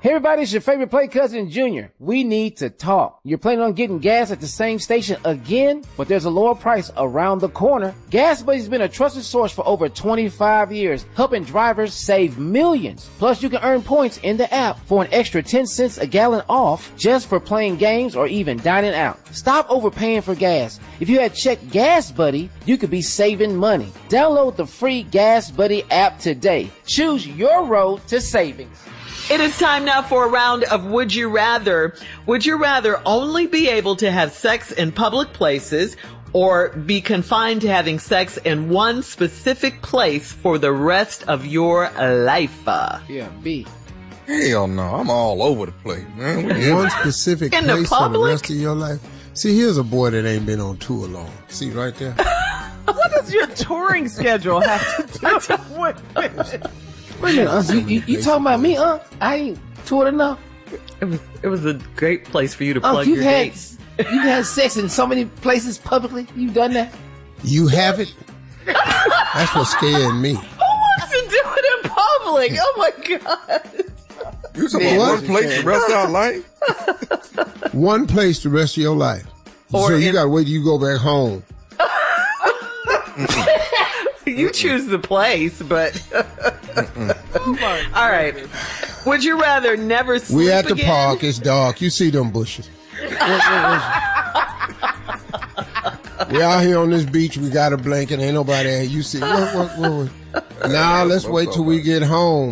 Hey everybody, it's your favorite play cousin, Junior. We need to talk. You're planning on getting gas at the same station again, but there's a lower price around the corner. Gas Buddy's been a trusted source for over 25 years, helping drivers save millions. Plus, you can earn points in the app for an extra 10 cents a gallon off just for playing games or even dining out. Stop overpaying for gas. If you had checked Gas Buddy, you could be saving money. Download the free Gas Buddy app today. Choose your road to savings. It is time now for a round of Would You Rather. Would you rather only be able to have sex in public places or be confined to having sex in one specific place for the rest of your life? Yeah, B. Hell no, I'm all over the place, man. One specific in place the public? for the rest of your life? See, here's a boy that ain't been on tour long. See right there? What does your touring schedule have to do with it? Wait a minute, you talking about me, I ain't toured enough. It was a great place for you to plug your dates. You've had sex in so many places publicly. You've done that? You haven't? That's what scared me. Who wants to do it in public? Oh my God. You talking about one place the rest of our life? One place the rest of your life. Or so you gotta wait till you go back home. You choose the place, but all right. Would you rather never sleep We at the again? park. It's dark. You see them bushes. We out here on this beach. We got a blanket. Ain't nobody there. You see? What? Now let's wait till we get home.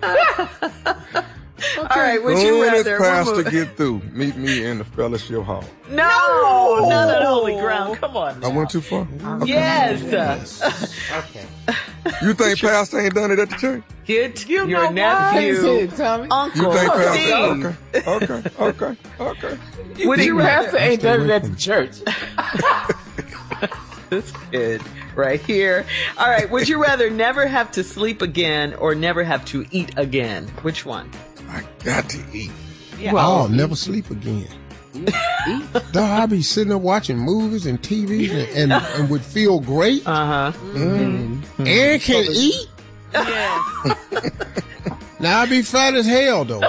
All right. Would you Soon as rather? Pastor get through, meet me in the fellowship hall. No, not on holy ground. Come on. I went too far. Yes. Okay. You think Pastor ain't done it at the church? Get You your know nephew, Tommy. Uncle You think Steve. Pastor? Okay. Would you rather? Pastor ain't done it at the church. This kid right here. All right. Would you rather never have to sleep again or never have to eat again? Which one? I got to eat. Yeah. I'll never sleep again. Dog, I'll be sitting there watching movies and TVs and would feel great. Uh-huh. And can eat. Yes. Now I'll be fat as hell though.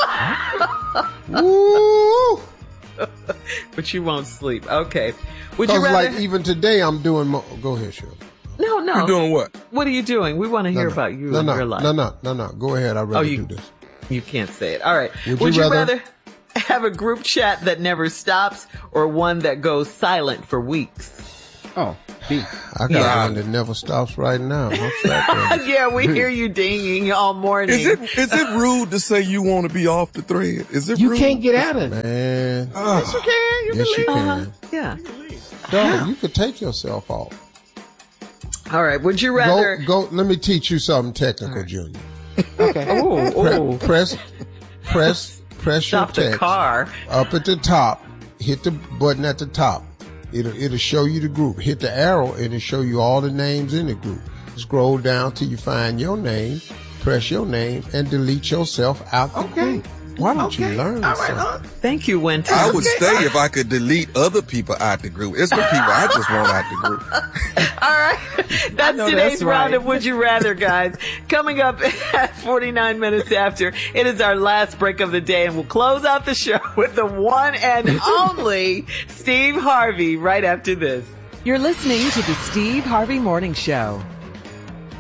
Woo! But you won't sleep. Okay. Would you Because rather? like even today I'm doing more. Go ahead, Shirley. No. You doing what? What are you doing? We want to hear about you in real life. No. Go ahead. I'd rather do this. You can't say it. All right. Would you rather have a group chat that never stops or one that goes silent for weeks? Oh, B. I got one that never stops right now. Yeah, we hear you dinging all morning. Is it rude to say you want to be off the thread? Is it You rude? can't get out of it. Man. Yes, you can. You Yes, can you leave. can. Yeah. Dog, you could take yourself off. All right. Would you rather? Go. Let me teach you something technical, Junior. Okay. Oh. Press Stop your the text car. up at the top. Hit the button at the top. It'll show you the group. Hit the arrow and it'll show you all the names in the group. Scroll down till you find your name. Press your name and delete yourself out the group. Why don't you learn something? Thank you, Winter. I would stay if I could delete other people out the group. It's the people I just want out the group. All right. That's today's that's round right. of Would You Rather, guys. Coming up at 49 minutes after, it is our last break of the day, and we'll close out the show with the one and only Steve Harvey right after this. You're listening to the Steve Harvey Morning Show.